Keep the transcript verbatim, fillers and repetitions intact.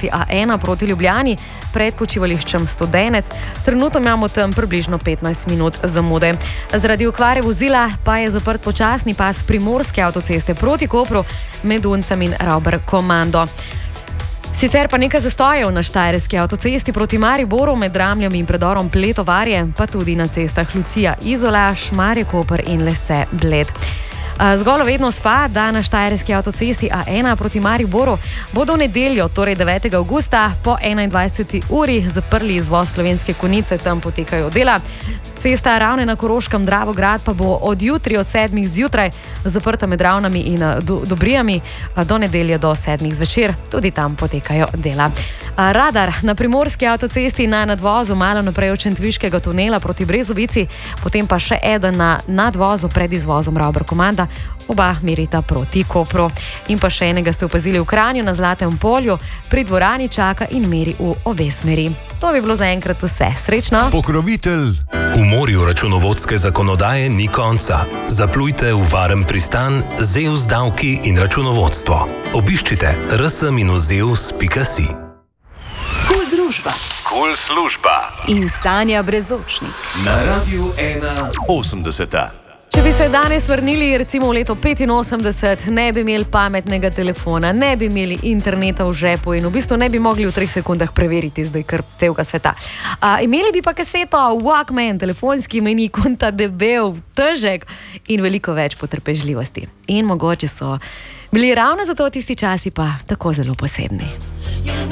avtocesti A ena proti Ljubljani pred počivališčem Studenec. Trenutno imamo tam približno petnajst minut zamude. Zaradi okvare vozila pa je zaprt počasni pas primorske avtoceste proti Kopru med Uncem in Ravbar Komando. Sicer pa nekaj zastojev na štajerski avtocesti proti Mariboru med Dramljami in predorom Pletovarje, pa tudi na cestah Lucija Izola, Šmarje Koper in Lesce Bled. Zgolj vednost pa, da na štajerski avtocesti A ena proti Mariboru bodo v nedeljo, torej devetega avgusta, po enaindvajseti uri zaprli izvoz Slovenske Konjice, tam potekajo dela. Cesta Ravne na Koroškem Dravograd pa bo od jutri od sedmih zjutraj zaprta med Ravnami in do, Dobrijami do nedelje do sedmih zvečer, tudi tam potekajo dela. Radar na primorski avtocesti na nadvozu malo naprej od Šentviškega tunela proti Brezovici, potem pa še eden na nadvozu pred izvozom Ravbar Komanda, oba merita proti Kopru. In pa še enega ste opazili v Kranju na Zlatem polju, pri dvorani čaka in meri v obe smeri. To bi bilo zaenkrat vse. Srečno! Pokrovitelj. V morju računovodske zakonodaje ni konca. Zaplujte v varen pristan Zeus davki in računovodstvo. Obiščite r s minus zeus pika si. Kul družba. Kul služba. In Sanja Brezočnik. Na Radiu ena osemdeseta. Če bi se danes vrnili recimo v leto petinosemdeset, ne bi imeli pametnega telefona, ne bi imeli interneta v žepu in v bistvu ne bi mogli v treh sekundah preveriti zdaj kar celega sveta. A, imeli bi pa kaseto Walkman, telefonski menik, ta debel, težek in veliko več potrpežljivosti. In mogoče so bili ravno zato tisti časi pa tako zelo posebni.